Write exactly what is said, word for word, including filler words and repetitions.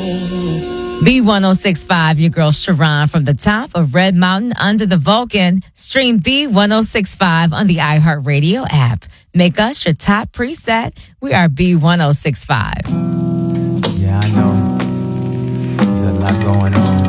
B one oh six point five, your girl Sharon from the top of Red Mountain under the Vulcan. Stream B one oh six point five on the iHeartRadio app. Make us your top preset. We are B one oh six point five. Yeah, I know. There's a lot going on.